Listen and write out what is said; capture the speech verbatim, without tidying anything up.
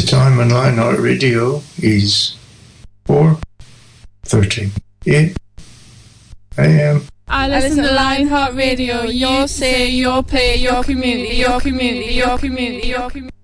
time on Lionheart Radio is four thirty-eight a m. I listen to Lionheart Radio. Your say, your play, your community, your community, your community, your community.